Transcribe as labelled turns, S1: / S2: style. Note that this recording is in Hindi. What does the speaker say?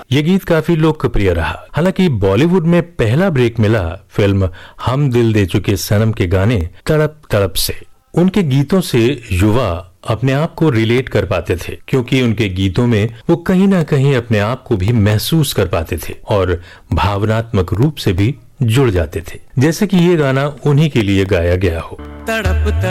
S1: ये गीत काफी लोकप्रिय रहा। हालांकि बॉलीवुड में पहला ब्रेक मिला फिल्म हम दिल दे चुके सनम के गाने तड़प तड़प से। उनके गीतों से युवा अपने आप को रिलेट कर पाते थे, क्योंकि उनके गीतों में वो कहीं ना कहीं अपने आप को भी महसूस कर पाते थे और भावनात्मक रूप से भी जुड़ जाते थे, जैसे कि ये गाना उन्हीं के लिए गाया गया हो।